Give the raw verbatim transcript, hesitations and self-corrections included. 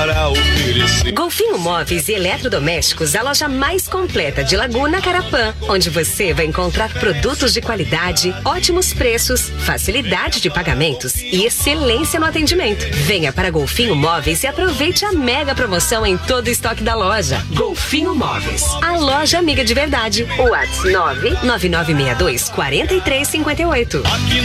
para oferecer. Golfinho Móveis e Eletrodomésticos, a loja mais completa de Laguna Carapã, onde você vai encontrar produtos de qualidade, ótimos preços, facilidade de pagamentos e excelência no atendimento. Venha para Golfinho Móveis e aproveite a mega promoção em todo o estoque da loja. Golfinho Móveis, a loja amiga de verdade. WhatsApp nove nove nove seis dois quatro três cinco oito.